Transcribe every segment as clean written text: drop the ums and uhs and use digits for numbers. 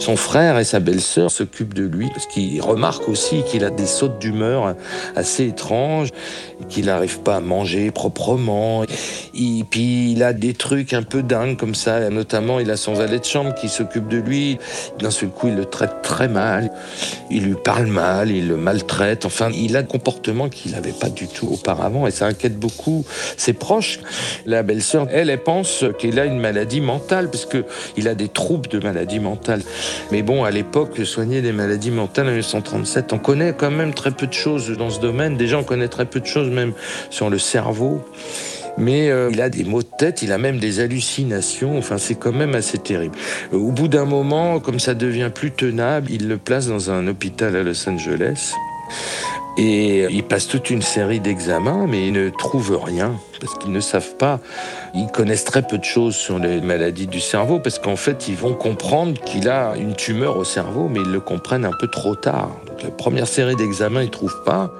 Son frère et sa belle-sœur s'occupent de lui parce qu'ils remarquent aussi qu'il a des sautes d'humeur assez étranges, qu'il n'arrive pas à manger proprement. Et puis il a des trucs un peu dingues comme ça, notamment il a son valet de chambre qui s'occupe de lui. D'un seul coup, il le traite très mal, il lui parle mal, il le maltraite. Enfin, il a un comportement qu'il n'avait pas du tout auparavant et ça inquiète beaucoup ses proches. La belle-sœur, elle pense qu'il a une maladie mentale parce qu'il a des troubles de maladie mentale. Mais bon, à l'époque, soigner des maladies mentales en 1937, on connaît quand même très peu de choses dans ce domaine. Déjà, on connaît très peu de choses même sur le cerveau. Mais il a des maux de tête, il a même des hallucinations, enfin c'est quand même assez terrible. Au bout d'un moment, comme ça devient plus tenable, il le place dans un hôpital à Los Angeles. Et ils passent toute une série d'examens, mais ils ne trouvent rien, parce qu'ils ne savent pas. Ils connaissent très peu de choses sur les maladies du cerveau, parce qu'en fait, ils vont comprendre qu'il a une tumeur au cerveau, mais ils le comprennent un peu trop tard. Donc la première série d'examens, ils ne trouvent pas.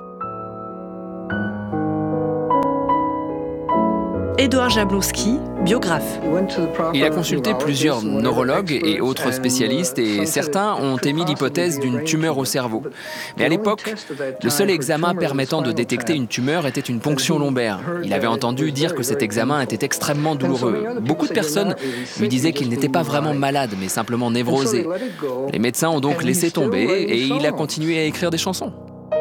Édouard Jablonski, biographe. Il a consulté plusieurs neurologues et autres spécialistes et certains ont émis l'hypothèse d'une tumeur au cerveau. Mais à l'époque, le seul examen permettant de détecter une tumeur était une ponction lombaire. Il avait entendu dire que cet examen était extrêmement douloureux. Beaucoup de personnes lui disaient qu'il n'était pas vraiment malade, mais simplement névrosé. Les médecins ont donc laissé tomber et il a continué à écrire des chansons.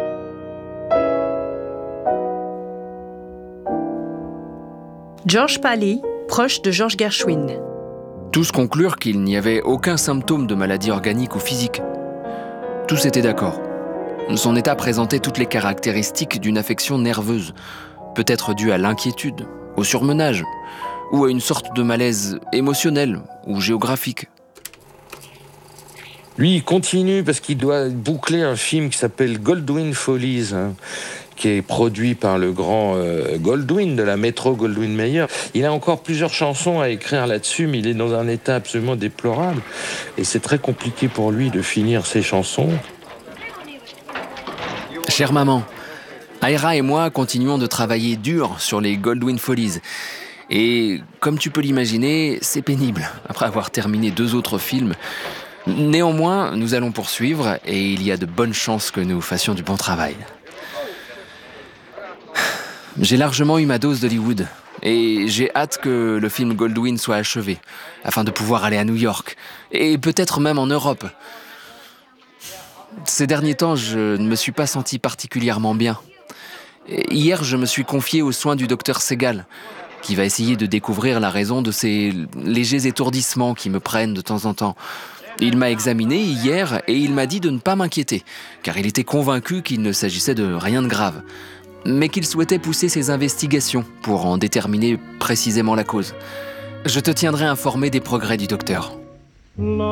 George Paley, proche de George Gershwin. Tous conclurent qu'il n'y avait aucun symptôme de maladie organique ou physique. Tous étaient d'accord. Son état présentait toutes les caractéristiques d'une affection nerveuse, peut-être due à l'inquiétude, au surmenage, ou à une sorte de malaise émotionnel ou géographique. Lui, il continue parce qu'il doit boucler un film qui s'appelle Goldwyn Follies, qui est produit par le grand Goldwyn de la Metro-Goldwyn-Mayer. Il a encore plusieurs chansons à écrire là-dessus, mais il est dans un état absolument déplorable. Et c'est très compliqué pour lui de finir ses chansons. Chère maman, Ira et moi continuons de travailler dur sur les Goldwyn Follies. Et comme tu peux l'imaginer, c'est pénible, après avoir terminé 2 autres films. Néanmoins, nous allons poursuivre et il y a de bonnes chances que nous fassions du bon travail. J'ai largement eu ma dose d'Hollywood et j'ai hâte que le film Goldwyn soit achevé afin de pouvoir aller à New York et peut-être même en Europe. Ces derniers temps, je ne me suis pas senti particulièrement bien. Hier, je me suis confié aux soins du docteur Segal, qui va essayer de découvrir la raison de ces légers étourdissements qui me prennent de temps en temps. Il m'a examiné hier et il m'a dit de ne pas m'inquiéter, car il était convaincu qu'il ne s'agissait de rien de grave, mais qu'il souhaitait pousser ses investigations pour en déterminer précisément la cause. Je te tiendrai informé des progrès du docteur.